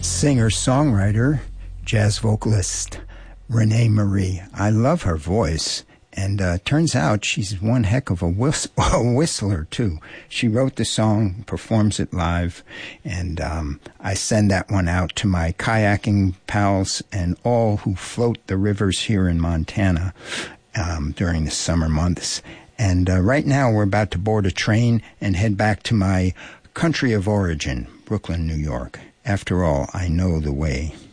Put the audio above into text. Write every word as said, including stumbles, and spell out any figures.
singer-songwriter, jazz vocalist Renee Marie. I love her voice, and uh, turns out she's one heck of a, whist- a whistler, too. She wrote the song, performs it live, and um, I send that one out to my kayaking pals and all who float the rivers here in Montana um, during the summer months. And uh, right now we're about to board a train and head back to my country of origin, Brooklyn, New York. After all, I know the way.